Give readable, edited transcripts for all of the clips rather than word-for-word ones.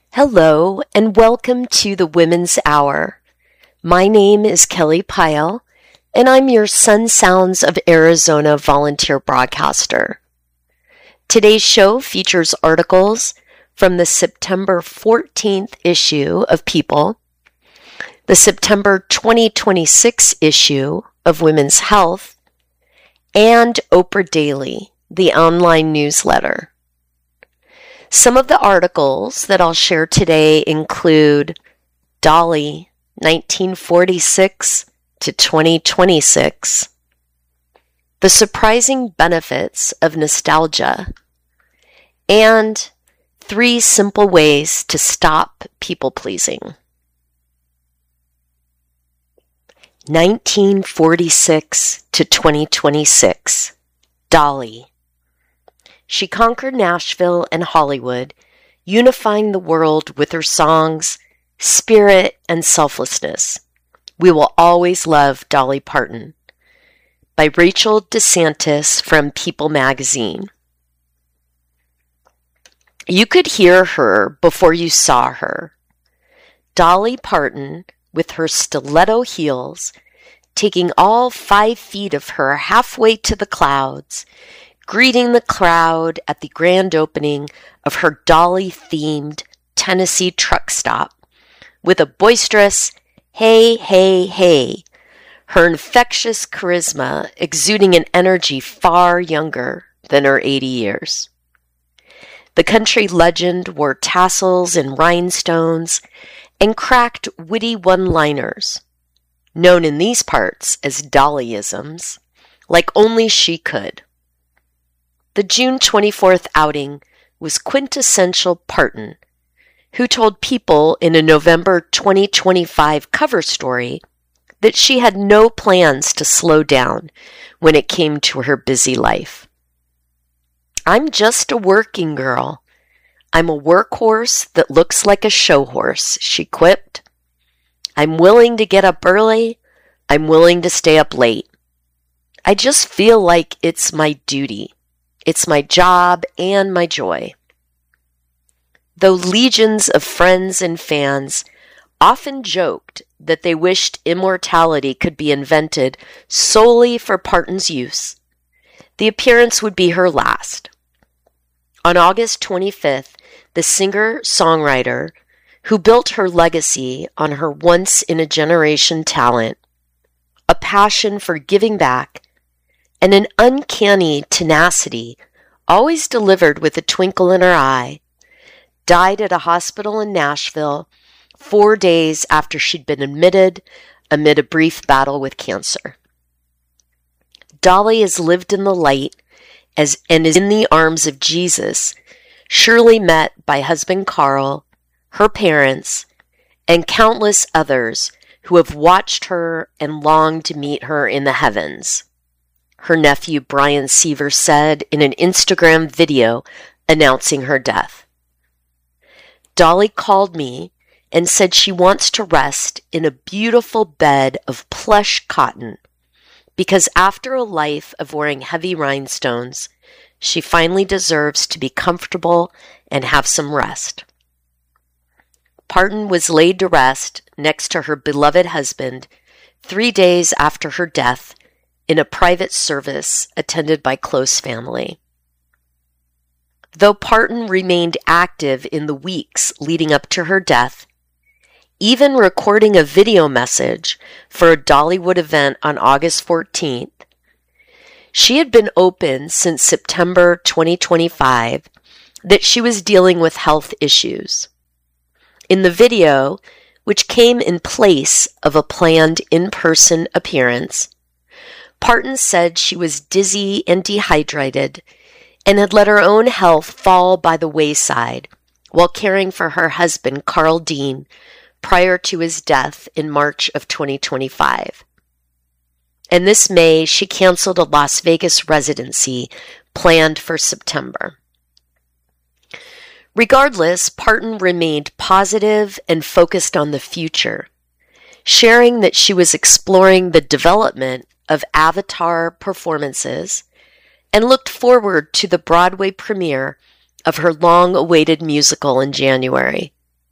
Hello, and welcome to the Women's Hour. My name is Kelly Pyle, and I'm your Sun Sounds of Arizona volunteer broadcaster. Today's show features articles from the September 14th issue of People, the September 2026 issue of Women's Health, and Oprah Daily, the online newsletter. Some of the articles that I'll share today include Dolly, 1946 to 2026, The Surprising Benefits of Nostalgia, and 3 Simple Ways to Stop People-Pleasing. 1946 to 2026, Dolly. She conquered Nashville and Hollywood, unifying the world with her songs, spirit, and selflessness. We will always love Dolly Parton. By Rachel DeSantis from People magazine. You could hear her before you saw her. Dolly Parton, with her stiletto heels, taking all 5 feet of her halfway to the clouds, greeting the crowd at the grand opening of her Dolly-themed Tennessee truck stop with a boisterous, "Hey, hey, hey," her infectious charisma exuding an energy far younger than her 80 years. The country legend wore tassels and rhinestones and cracked witty one-liners, known in these parts as Dollyisms, like only she could. The June 24th outing was quintessential Parton, who told People in a November 2025 cover story that she had no plans to slow down when it came to her busy life. "I'm just a working girl. I'm a workhorse that looks like a show horse," she quipped. "I'm willing to get up early. I'm willing to stay up late. I just feel like it's my duty. It's my job and my joy." Though legions of friends and fans often joked that they wished immortality could be invented solely for Parton's use, the appearance would be her last. On August 25th, the singer-songwriter, who built her legacy on her once-in-a-generation talent, a passion for giving back, and an uncanny tenacity, always delivered with a twinkle in her eye, died at a hospital in Nashville 4 days after she'd been admitted amid a brief battle with cancer. Dolly has lived in the light and is in the arms of Jesus, surely met by husband Carl, her parents, and countless others who have watched her and longed to meet her in the heavens, her nephew Brian Seaver said in an Instagram video announcing her death. "Dolly called me and said she wants to rest in a beautiful bed of plush cotton because after a life of wearing heavy rhinestones, she finally deserves to be comfortable and have some rest." Parton was laid to rest next to her beloved husband 3 days after her death in a private service attended by close family. Though Parton remained active in the weeks leading up to her death, even recording a video message for a Dollywood event on August 14th, she had been open since September 2025 that she was dealing with health issues. In the video, which came in place of a planned in-person appearance, Parton said she was dizzy and dehydrated and had let her own health fall by the wayside while caring for her husband, Carl Dean, prior to his death in March of 2025. And this May, she canceled a Las Vegas residency planned for September. Regardless, Parton remained positive and focused on the future, sharing that she was exploring the development of Avatar performances and looked forward to the Broadway premiere of her long-awaited musical in January.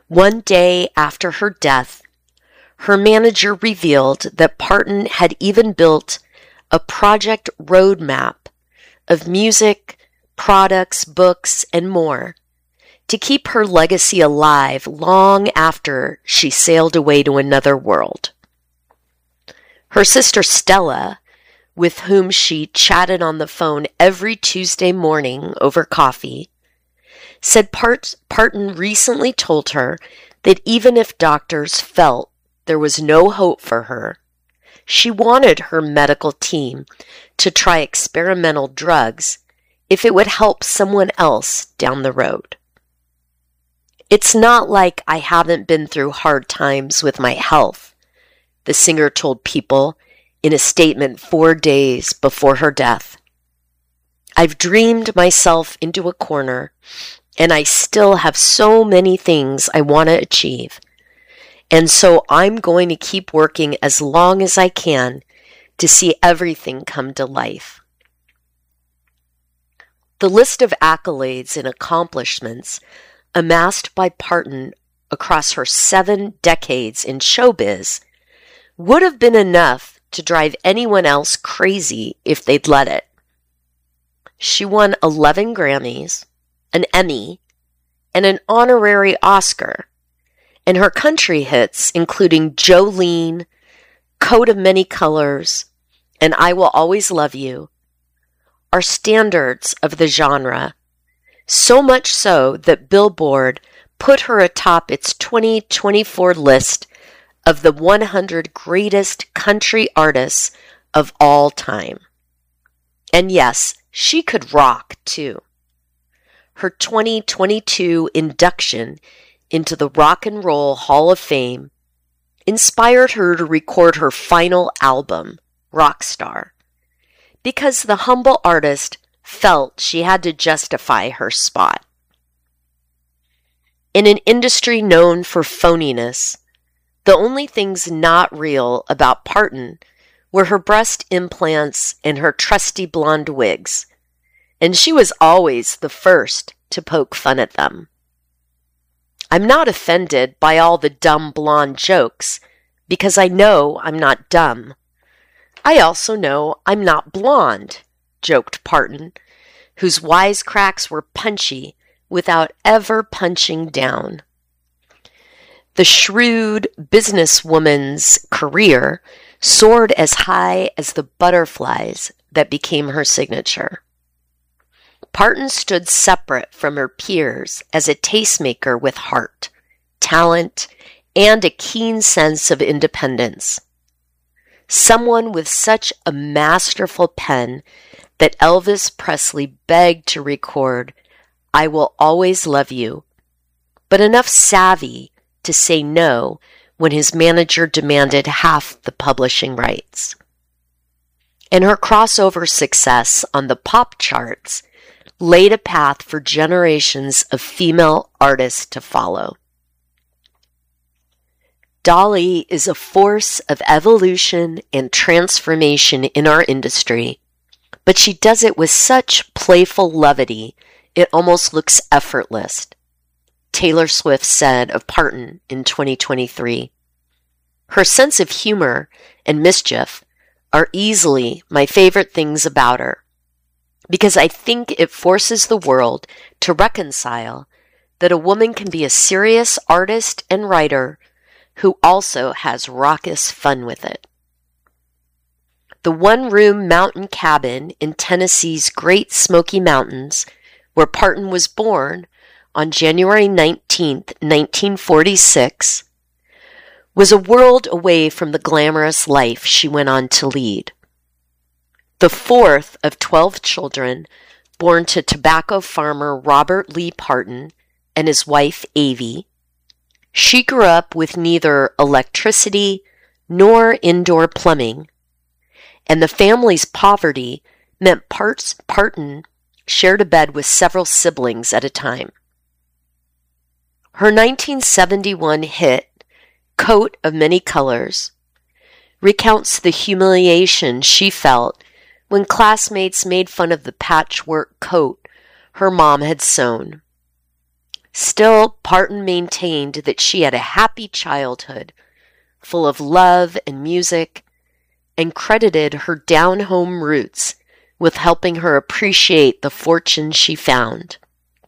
One day after her death, her manager revealed that Parton had even built a project roadmap of music, products, books, and more to keep her legacy alive long after she sailed away to another world. Her sister Stella, with whom she chatted on the phone every Tuesday morning over coffee, said Parton recently told her that even if doctors felt there was no hope for her, she wanted her medical team to try experimental drugs if it would help someone else down the road. It's not like I haven't been through hard times with my health, the singer told People in a statement 4 days before her death. I've dreamed myself into a corner, and I still have so many things I want to achieve. And so I'm going to keep working as long as I can to see everything come to life. The list of accolades and accomplishments amassed by Parton across her 7 decades in showbiz would have been enough to drive anyone else crazy if they'd let it. She won 11 Grammys, an Emmy, and an honorary Oscar, and her country hits, including Jolene, Coat of Many Colors, and I Will Always Love You, are standards of the genre, so much so that Billboard put her atop its 2024 list of the 100 greatest country artists of all time. And yes, she could rock too. Her 2022 induction into the Rock and Roll Hall of Fame inspired her to record her final album, Rockstar, because the humble artist felt she had to justify her spot. In an industry known for phoniness, the only things not real about Parton were her breast implants and her trusty blonde wigs, and she was always the first to poke fun at them. I'm not offended by all the dumb blonde jokes because I know I'm not dumb. I also know I'm not blonde, joked Parton, whose wisecracks were punchy without ever punching down. The shrewd businesswoman's career soared as high as the butterflies that became her signature. Parton stood separate from her peers as a tastemaker with heart, talent, and a keen sense of independence. Someone with such a masterful pen that Elvis Presley begged to record I Will Always Love You, but enough savvy to say no when his manager demanded half the publishing rights. And her crossover success on the pop charts laid a path for generations of female artists to follow. Dolly is a force of evolution and transformation in our industry, but she does it with such playful levity it almost looks effortless, Taylor Swift said of Parton in 2023. Her sense of humor and mischief are easily my favorite things about her, because I think it forces the world to reconcile that a woman can be a serious artist and writer who also has raucous fun with it. The one-room mountain cabin in Tennessee's Great Smoky Mountains, where Parton was born on January 19, 1946, was a world away from the glamorous life she went on to lead. The fourth of 12 children born to tobacco farmer Robert Lee Parton and his wife Avie, she grew up with neither electricity nor indoor plumbing, and the family's poverty meant Parton shared a bed with several siblings at a time. Her 1971 hit, Coat of Many Colors, recounts the humiliation she felt when classmates made fun of the patchwork coat her mom had sewn. Still, Parton maintained that she had a happy childhood, full of love and music, and credited her down-home roots with helping her appreciate the fortune she found.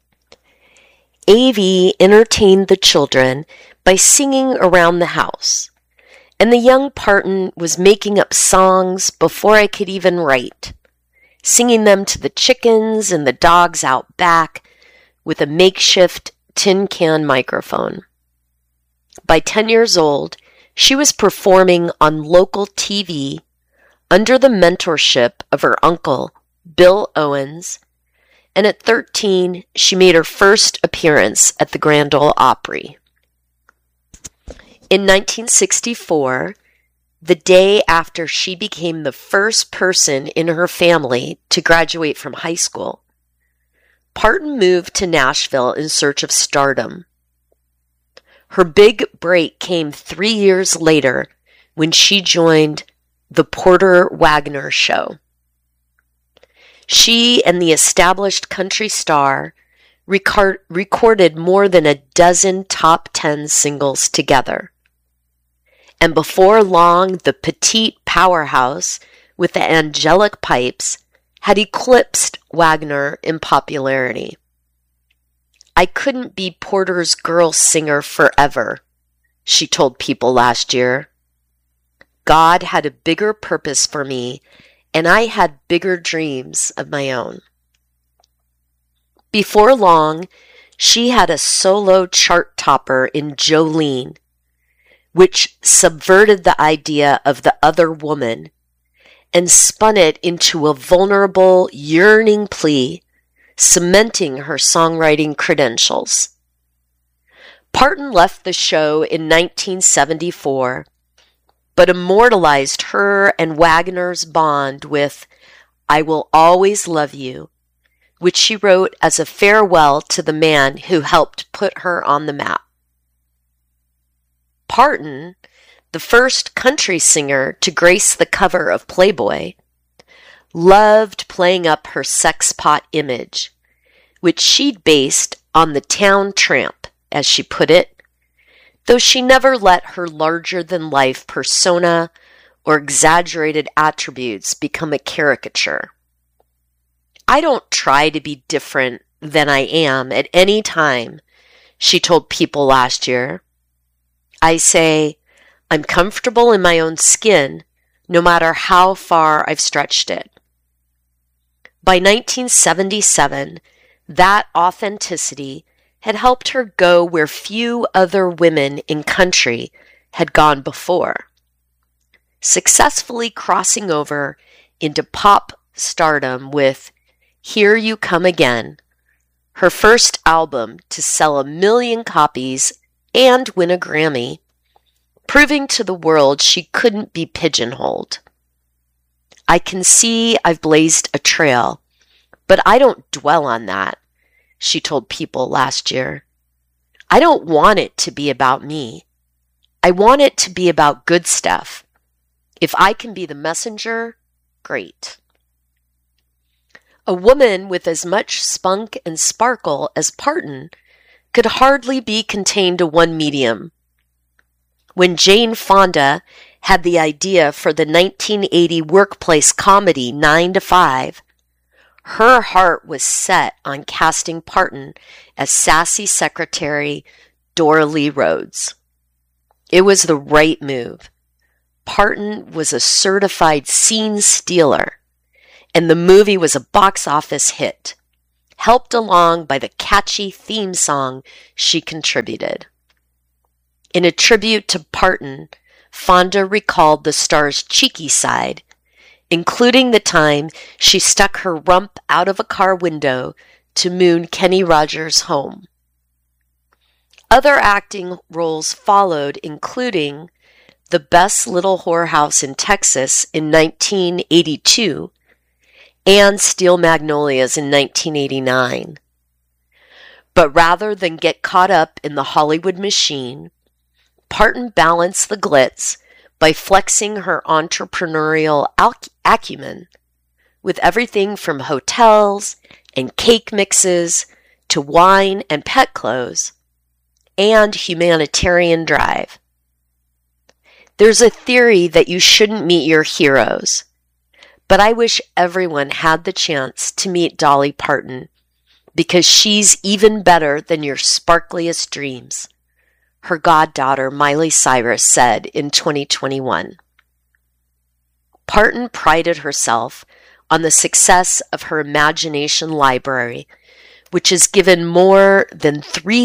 Avie entertained the children by singing around the house, and the young Parton was making up songs before I could even write, singing them to the chickens and the dogs out back with a makeshift tin can microphone. By 10 years old, she was performing on local TV under the mentorship of her uncle, Bill Owens, and at 13, she made her first appearance at the Grand Ole Opry. In 1964, the day after she became the first person in her family to graduate from high school, Parton moved to Nashville in search of stardom. Her big break came 3 years later when she joined The Porter Wagoner Show. She and the established country star recorded more than a dozen top 10 singles together. And before long, the petite powerhouse with the angelic pipes had eclipsed Wagoner in popularity. "I couldn't be Porter's girl singer forever," she told People last year. "God had a bigger purpose for me, and I had bigger dreams of my own." Before long, she had a solo chart topper in Jolene, which subverted the idea of the other woman and spun it into a vulnerable, yearning plea, cementing her songwriting credentials. Parton left the show in 1974, but immortalized her and Wagoner's bond with "I Will Always Love You," which she wrote as a farewell to the man who helped put her on the map. Parton, the first country singer to grace the cover of Playboy, loved playing up her sex pot image, which she'd based on the town tramp, as she put it, though she never let her larger-than-life persona or exaggerated attributes become a caricature. "I don't try to be different than I am at any time," she told People last year. "I say, I'm comfortable in my own skin, no matter how far I've stretched it." By 1977, that authenticity had helped her go where few other women in country had gone before, successfully crossing over into pop stardom with Here You Come Again, her first album to sell 1 million copies and win a Grammy, proving to the world she couldn't be pigeonholed. "I can see I've blazed a trail, but I don't dwell on that," she told People last year. "I don't want it to be about me. I want it to be about good stuff. If I can be the messenger, great." A woman with as much spunk and sparkle as Parton could hardly be contained to one medium. When Jane Fonda had the idea for the 1980 workplace comedy 9 to 5, her heart was set on casting Parton as sassy secretary Dora Lee Rhodes. It was the right move. Parton was a certified scene stealer, and the movie was a box office hit, helped along by the catchy theme song she contributed. In a tribute to Parton, Fonda recalled the star's cheeky side, including the time she stuck her rump out of a car window to moon Kenny Rogers home. Other acting roles followed, including The Best Little Whorehouse in Texas in 1982 and Steel Magnolias in 1989. But rather than get caught up in the Hollywood machine, Parton balanced the glitz by flexing her entrepreneurial acumen with everything from hotels and cake mixes to to wine and pet clothes, and humanitarian drive. There's a theory that you shouldn't meet your heroes, but I wish everyone had the chance to meet Dolly Parton because she's even better than your sparkliest dreams, her goddaughter Miley Cyrus said in 2021. Parton prided herself on the success of her imagination library, which has given more than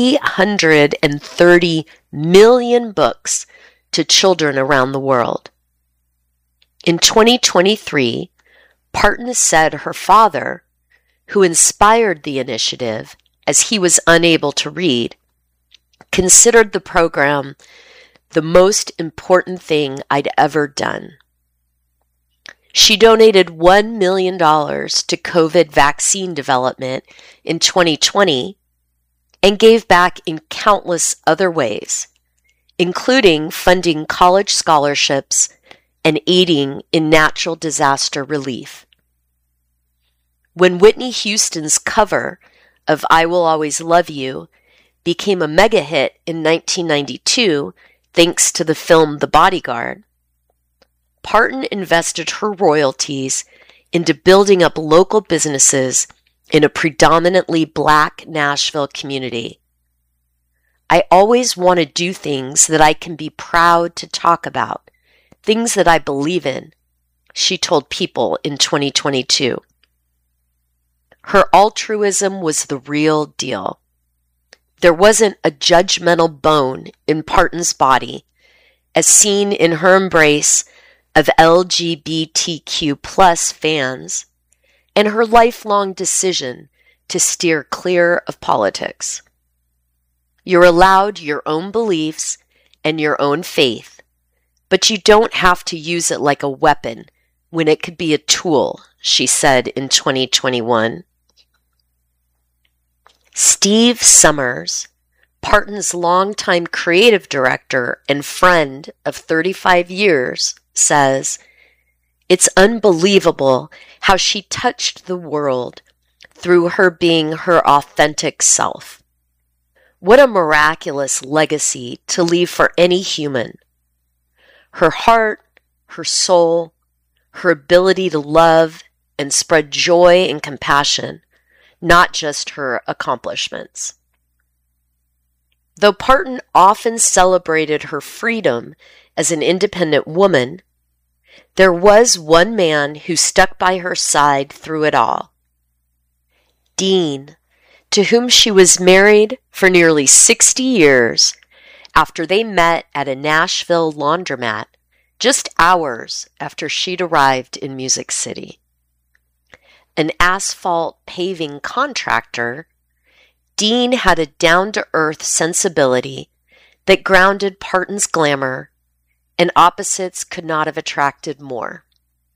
330 million books to children around the world. In 2023, Parton said her father, who inspired the initiative as he was unable to read, considered the program the most important thing I'd ever done. She donated $1 million to COVID vaccine development in 2020 and gave back in countless other ways, including funding college scholarships and aiding in natural disaster relief. When Whitney Houston's cover of I Will Always Love You became a mega hit in 1992 thanks to the film The Bodyguard, Parton invested her royalties into building up local businesses in a predominantly Black Nashville community. I always want to do things that I can be proud to talk about, things that I believe in, she told People in 2022. Her altruism was the real deal. There wasn't a judgmental bone in Parton's body, as seen in her embrace of LGBTQ plus fans and her lifelong decision to steer clear of politics. You're allowed your own beliefs and your own faith, but you don't have to use it like a weapon when it could be a tool, she said in 2021. Steve Summers, Parton's longtime creative director and friend of 35 years, says, "It's unbelievable how she touched the world through her being her authentic self. What a miraculous legacy to leave for any human. Her heart, her soul, her ability to love and spread joy and compassion, not just her accomplishments." Though Parton often celebrated her freedom as an independent woman, there was one man who stuck by her side through it all. Dean, to whom she was married for nearly 60 years after they met at a Nashville laundromat just hours after she'd arrived in Music City. An asphalt paving contractor, Dean had a down-to-earth sensibility that grounded Parton's glamour, and opposites could not have attracted more.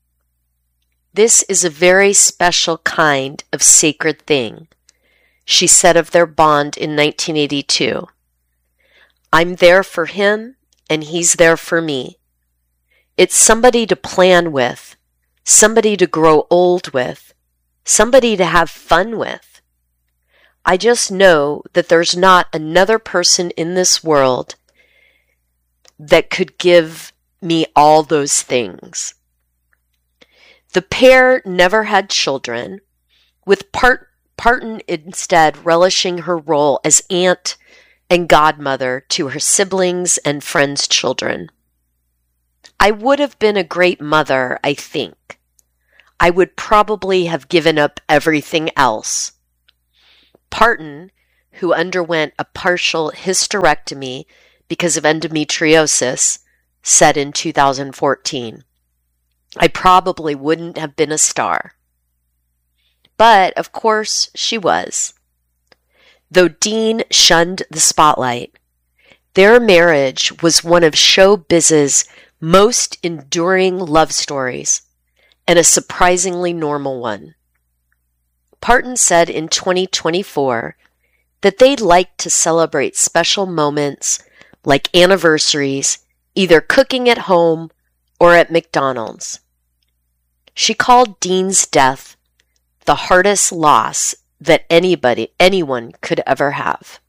"This is a very special kind of sacred thing," she said of their bond in 1982. "I'm there for him, and he's there for me. It's somebody to plan with, somebody to grow old with, somebody to have fun with. I just know that there's not another person in this world that could give me all those things." The pair never had children, with Parton instead relishing her role as aunt and godmother to her siblings and friends' children. "I would have been a great mother, I think. I would probably have given up everything else." Parton, who underwent a partial hysterectomy because of endometriosis, said in 2014, "I probably wouldn't have been a star." But, of course, she was. Though Dean shunned the spotlight, their marriage was one of showbiz's most enduring love stories, and a surprisingly normal one. Parton said in 2024 that they'd like to celebrate special moments like anniversaries, either cooking at home or at McDonald's. She called Dean's death the hardest loss that anyone could ever have.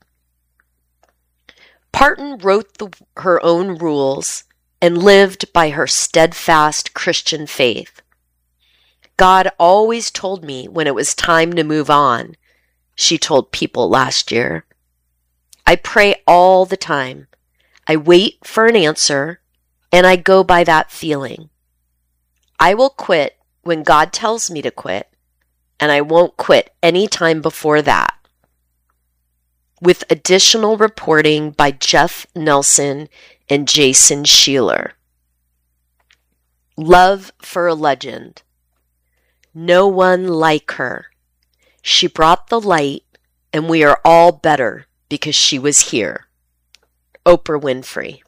Parton wrote her own rules and lived by her steadfast Christian faith. God always told me when it was time to move on, she told People last year. I pray all the time. I wait for an answer, and I go by that feeling. I will quit when God tells me to quit, and I won't quit any time before that. With additional reporting by Jeff Nelson and Jason Sheeler. Love for a legend. No one like her. She brought the light, and we are all better because she was here. Oprah Winfrey.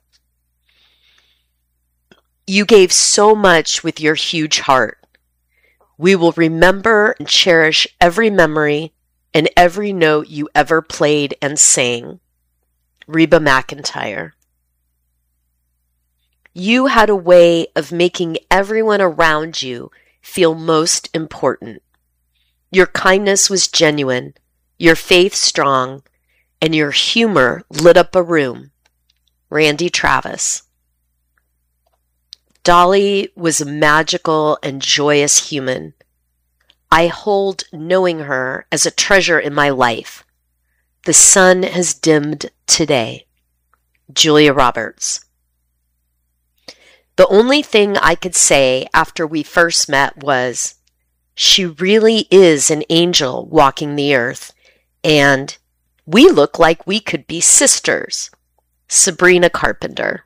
You gave so much with your huge heart. We will remember and cherish every memory and every note you ever played and sang. Reba McEntire. You had a way of making everyone around you feel most important. Your kindness was genuine, your faith strong, and your humor lit up a room. Randy Travis. Dolly was a magical and joyous human. I hold knowing her as a treasure in my life. The sun has dimmed today. Julia Roberts. The only thing I could say after we first met was, she really is an angel walking the earth, and we look like we could be sisters. Sabrina Carpenter.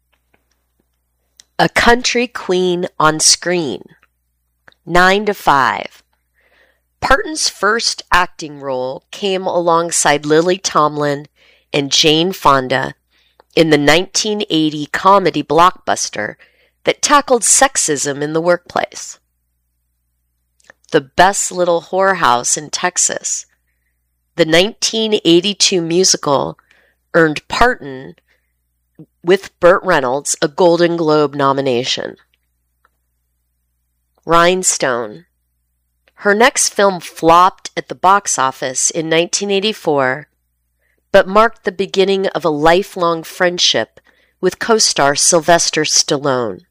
A country queen on screen. 9 to 5. Parton's first acting role came alongside Lily Tomlin and Jane Fonda in the 1980 comedy blockbuster that tackled sexism in the workplace. The Best Little Whorehouse in Texas. The 1982 musical earned Parton, with Burt Reynolds, a Golden Globe nomination. Rhinestone. Her next film flopped at the box office in 1984, but marked the beginning of a lifelong friendship with co-star Sylvester Stallone.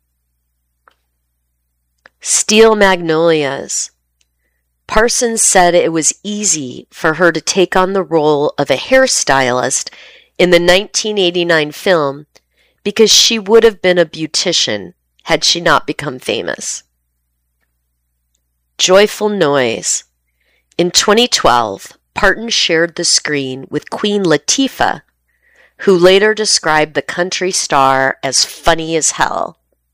Steel Magnolias. Parsons said it was easy for her to take on the role of a hairstylist in the 1989 film because she would have been a beautician had she not become famous. Joyful Noise. In 2012, Parton shared the screen with Queen Latifah, who later described the country star as funny as hell.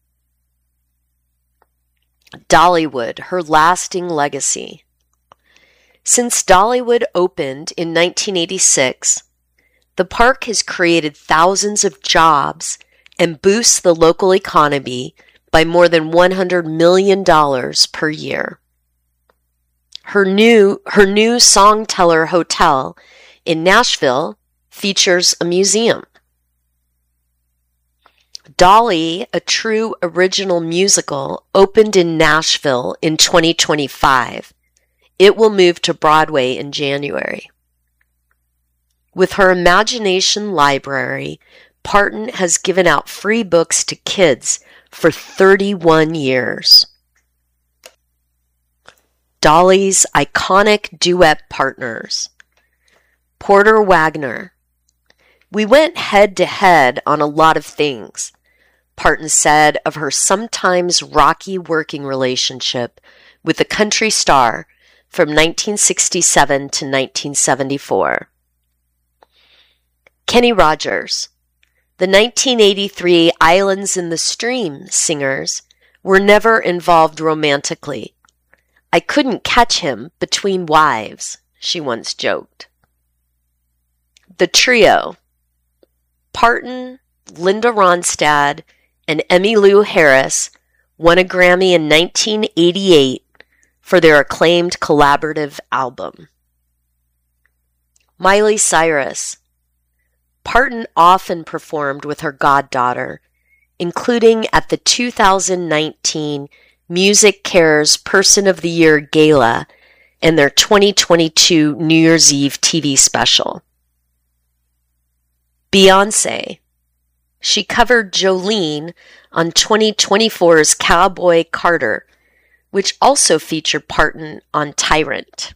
Dollywood, her lasting legacy. Since Dollywood opened in 1986, the park has created thousands of jobs and boosts the local economy by more than $100 million per year. Her new Songteller Hotel in Nashville features a museum. Dolly, a true original musical, opened in Nashville in 2025. It will move to Broadway in January. With her imagination library, Parton has given out free books to kids for 31 years. Dolly's iconic duet partners. Porter Wagoner. We went head to head on a lot of things, Parton said of her sometimes rocky working relationship with the country star from 1967 to 1974. Kenny Rogers. The 1983 Islands in the Stream singers were never involved romantically. I couldn't catch him between wives, she once joked. The Trio. Parton, Linda Ronstadt, and Emmylou Harris won a Grammy in 1988 for their acclaimed collaborative album. Miley Cyrus. Parton often performed with her goddaughter, including at the 2019 Music Cares Person of the Year Gala and their 2022 New Year's Eve TV special. Beyoncé. She covered Jolene on 2024's Cowboy Carter, which also featured Parton on Tyrant.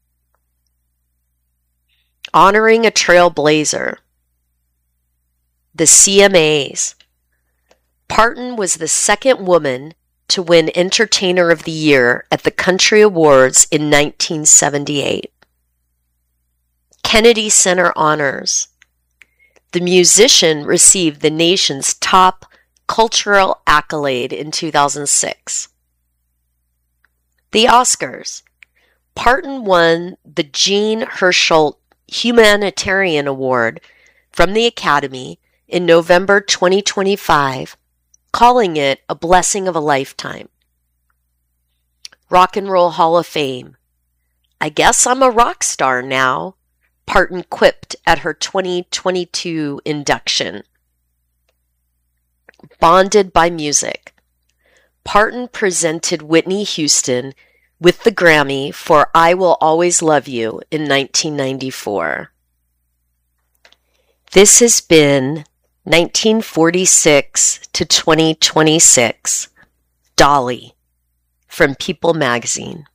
Honoring a trailblazer. The CMAs. Parton was the second woman to win Entertainer of the Year at the Country Awards in 1978. Kennedy Center Honors. The musician received the nation's top cultural accolade in 2006. The Oscars. Parton won the Jean Hersholt Humanitarian Award from the Academy in November 2025, calling it a blessing of a lifetime. Rock and Roll Hall of Fame. I guess I'm a rock star now, Parton quipped at her 2022 induction. Bonded by Music. Parton presented Whitney Houston with the Grammy for I Will Always Love You in 1994. This has been 1946 to 2026, Dolly, from People Magazine.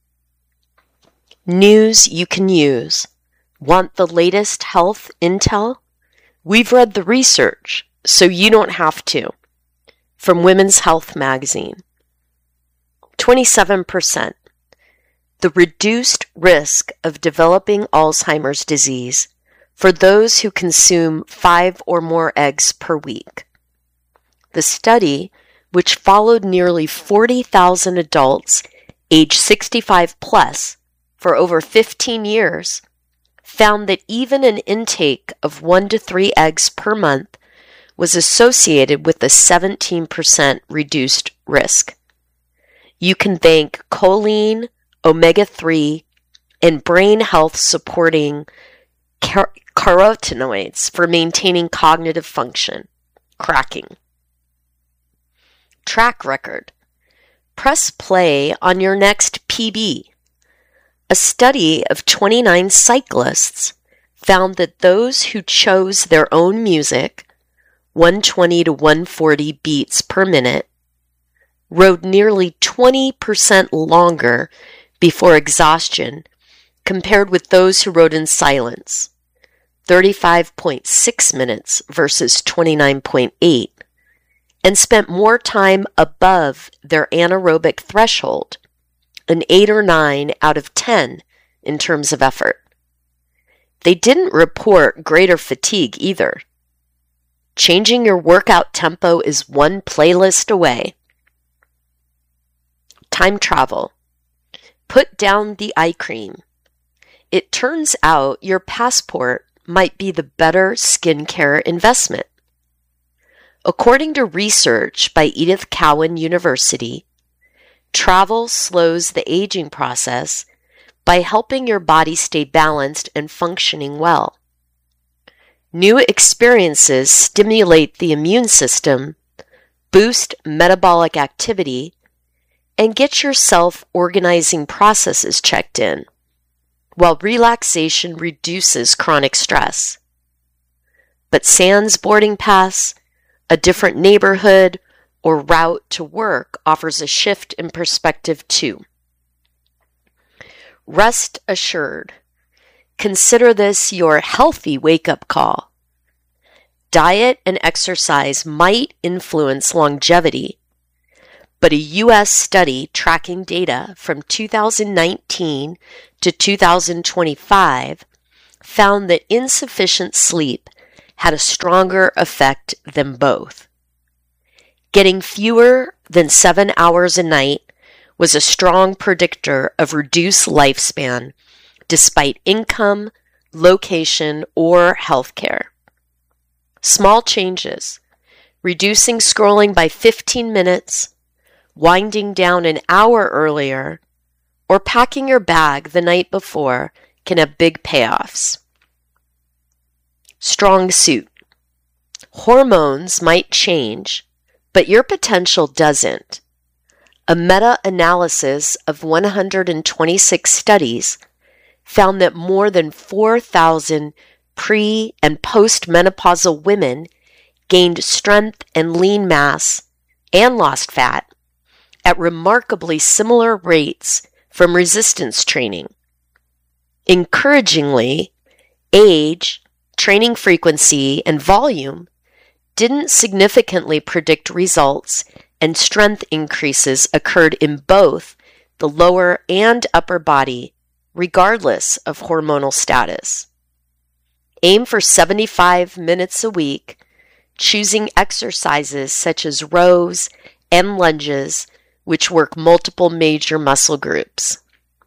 News you can use. Want the latest health intel? We've read the research, so you don't have to. From Women's Health Magazine. 27%. The reduced risk of developing Alzheimer's disease for those who consume 5 or more eggs per week. The study, which followed nearly 40,000 adults age 65 plus for over 15 years, found that even an intake of 1 to 3 eggs per month was associated with a 17% reduced risk. You can thank choline, omega-3, and brain health supporting carotenoids for maintaining cognitive function. Cracking. Track record. Press play on your next PB. A study of 29 cyclists found that those who chose their own music, 120 to 140 beats per minute, rode nearly 20% longer before exhaustion compared with those who rode in silence, 35.6 minutes versus 29.8, and spent more time above their anaerobic threshold, an 8 or 9 out of 10 in terms of effort. They didn't report greater fatigue either. Changing your workout tempo is one playlist away. Time travel. Put down the eye cream. It turns out your passport might be the better skincare investment. According to research by Edith Cowan University, travel slows the aging process by helping your body stay balanced and functioning well. New experiences stimulate the immune system, boost metabolic activity, and get your self-organizing processes checked in, while relaxation reduces chronic stress. But sans boarding pass, a different neighborhood, or route to work offers a shift in perspective too. Rest assured. Consider this your healthy wake-up call. Diet and exercise might influence longevity, but a U.S. study tracking data from 2019 to 2025 found that insufficient sleep had a stronger effect than both. Getting fewer than 7 hours a night was a strong predictor of reduced lifespan despite income, location, or healthcare. Small changes, reducing scrolling by 15 minutes, winding down an hour earlier, or packing your bag the night before can have big payoffs. Strong suit. Hormones might change, but your potential doesn't. A meta-analysis of 126 studies found that more than 4,000 pre- and post-menopausal women gained strength and lean mass and lost fat at remarkably similar rates from resistance training. Encouragingly, age, training frequency, and volume didn't significantly predict results, and strength increases occurred in both the lower and upper body, regardless of hormonal status. Aim for 75 minutes a week, choosing exercises such as rows and lunges, which work multiple major muscle groups.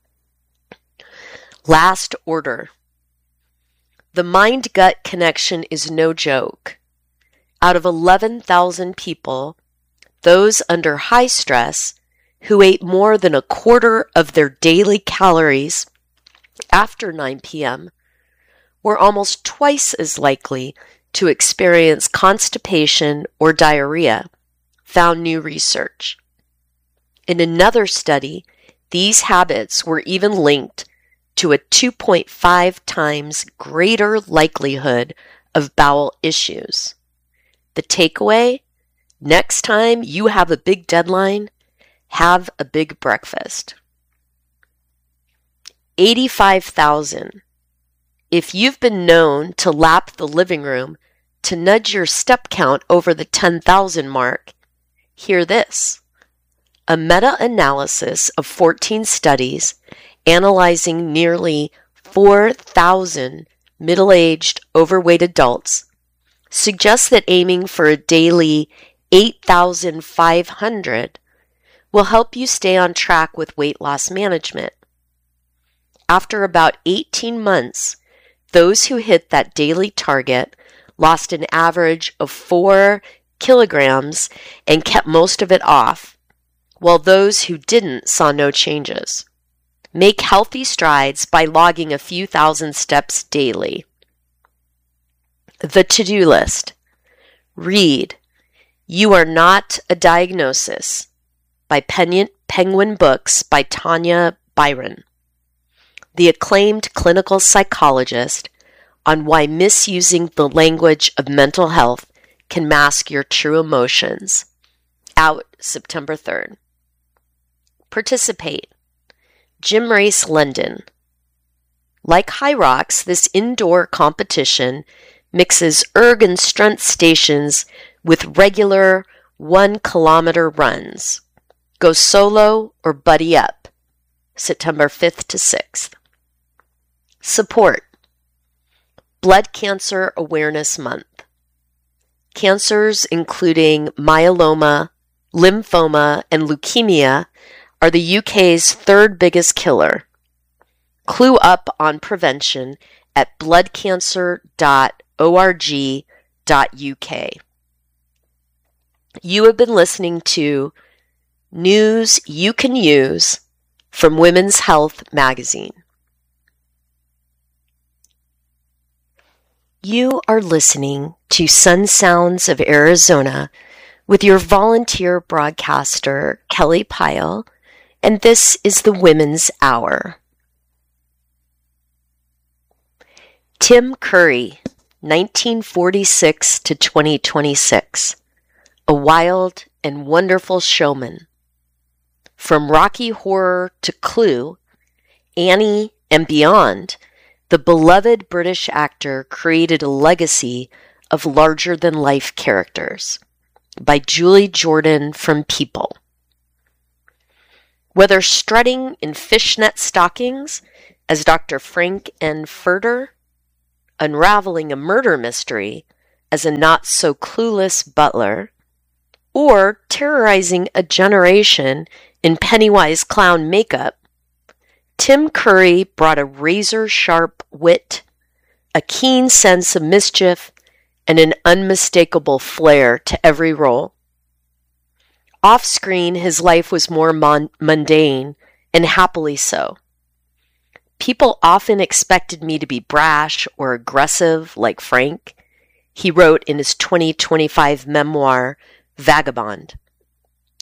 Last order. The mind-gut connection is no joke. Out of 11,000 people, those under high stress who ate more than a quarter of their daily calories after 9 p.m. were almost twice as likely to experience constipation or diarrhea, found new research. In another study, these habits were even linked to a 2.5 times greater likelihood of bowel issues. The takeaway: next time you have a big deadline, have a big breakfast. 85,000. If you've been known to lap the living room to nudge your step count over the 10,000 mark, hear this. A meta-analysis of 14 studies analyzing nearly 4,000 middle-aged overweight adults suggests that aiming for a daily 8,500 will help you stay on track with weight loss management. After about 18 months, those who hit that daily target lost an average of 4 kilograms and kept most of it off, while those who didn't saw no changes. Make healthy strides by logging a few thousand steps daily. The to-do list. Read You Are Not a Diagnosis by Penguin Books by Tanya Byron, the acclaimed clinical psychologist, on why misusing the language of mental health can mask your true emotions. Out September 3rd. Participate. Gym Race London. Like High Rocks, this indoor competition mixes erg and strength stations with regular 1-kilometer runs. Go solo or buddy up. September 5th to 6th. Support. Blood Cancer Awareness Month. Cancers including myeloma, lymphoma, and leukemia are the UK's third biggest killer. Clue up on prevention at bloodcancer.org.uk. You have been listening to News You Can Use from Women's Health magazine. You are listening to Sun Sounds of Arizona with your volunteer broadcaster, Kelly Pyle, and this is the Women's Hour. Tim Curry, 1946 to 2026, a wild and wonderful showman. From Rocky Horror to Clue, Annie, and beyond, the beloved British actor created a legacy of larger-than-life characters. By Julie Jordan from People. Whether strutting in fishnet stockings as Dr. Frank N. Furter, unraveling a murder mystery as a not-so-clueless butler, or terrorizing a generation in Pennywise clown makeup, Tim Curry brought a razor-sharp wit, a keen sense of mischief, and an unmistakable flair to every role. Off-screen, his life was more mundane, and happily so. People often expected me to be brash or aggressive like Frank, he wrote in his 2025 memoir, Vagabond.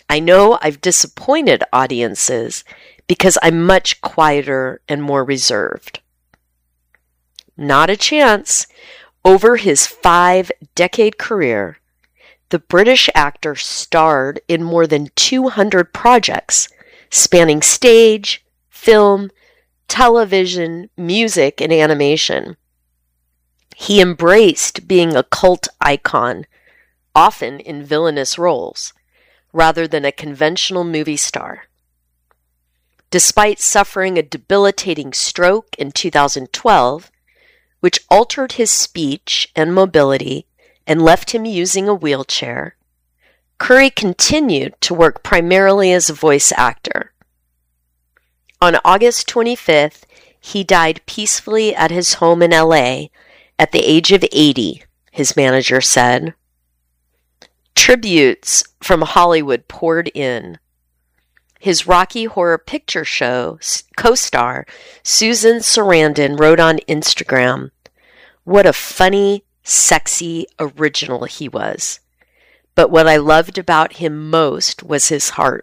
I know I've disappointed audiences because I'm much quieter and more reserved. Not a chance. Over his 5-decade career, the British actor starred in more than 200 projects spanning stage, film, television, music, and animation. He embraced being a cult icon, often in villainous roles, rather than a conventional movie star. Despite suffering a debilitating stroke in 2012, which altered his speech and mobility and left him using a wheelchair, Curry continued to work primarily as a voice actor. On August 25th, he died peacefully at his home in LA at the age of 80, his manager said. Tributes from Hollywood poured in. His Rocky Horror Picture Show co-star Susan Sarandon wrote on Instagram, "What a funny, sexy original he was. But what I loved about him most was his heart."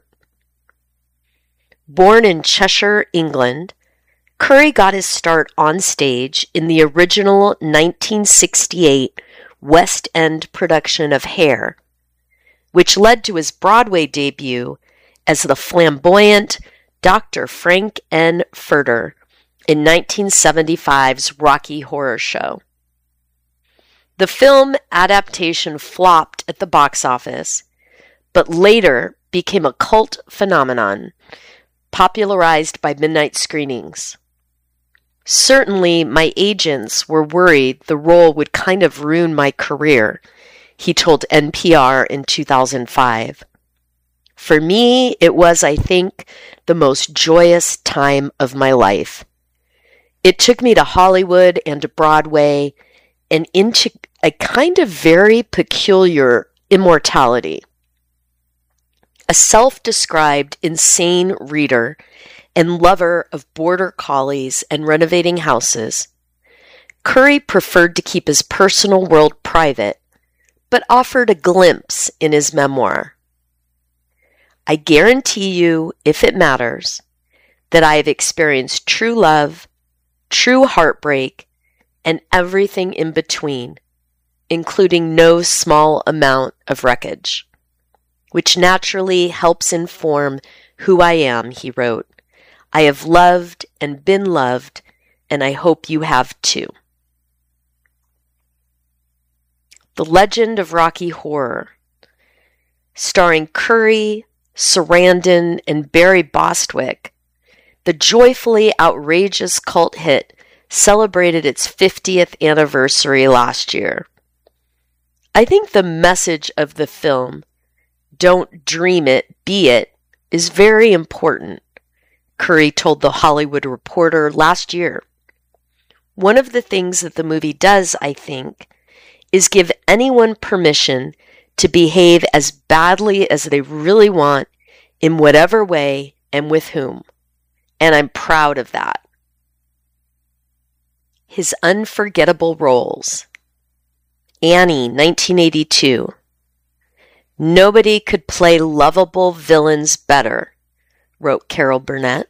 Born in Cheshire, England, Curry got his start on stage in the original 1968 West End production of Hair, which led to his Broadway debut as the flamboyant Dr. Frank N. Furter in 1975's Rocky Horror Show. The film adaptation flopped at the box office, but later became a cult phenomenon, popularized by midnight screenings. Certainly, my agents were worried the role would kind of ruin my career, he told NPR in 2005. For me, it was, I think, the most joyous time of my life. It took me to Hollywood and to Broadway and into a kind of very peculiar immortality. A self-described insane reader and lover of border collies and renovating houses, Curry preferred to keep his personal world private, but offered a glimpse in his memoir. I guarantee you, if it matters, that I have experienced true love, true heartbreak, and everything in between, including no small amount of wreckage, which naturally helps inform who I am, he wrote. I have loved and been loved, and I hope you have too. The Legend of Rocky Horror, starring Curry, Sarandon, and Barry Bostwick, the joyfully outrageous cult hit celebrated its 50th anniversary last year. I think the message of the film, "Don't dream it, be it," is very important, Curry told The Hollywood Reporter last year. One of the things that the movie does, I think, is give anyone permission to behave as badly as they really want, in whatever way and with whom. And I'm proud of that. His unforgettable roles. Annie, 1982. Nobody could play lovable villains better, wrote Carol Burnett.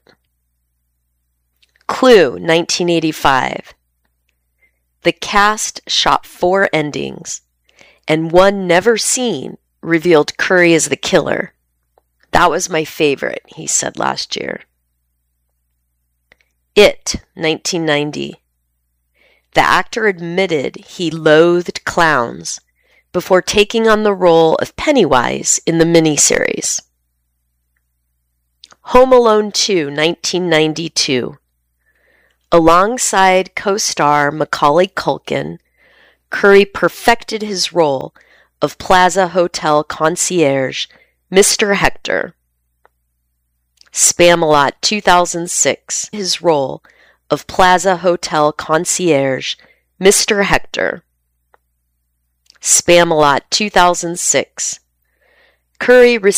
Clue, 1985. The cast shot 4 endings, and one never seen revealed Curry as the killer. That was my favorite, he said last year. It, 1990. The actor admitted he loathed clowns before taking on the role of Pennywise in the miniseries. Home Alone 2, 1992. Alongside co-star Macaulay Culkin, Curry perfected his role of Plaza Hotel concierge Mr. Hector. Spamalot 2006, his role of Plaza Hotel concierge Mr. Hector. Spamalot 2006. Curry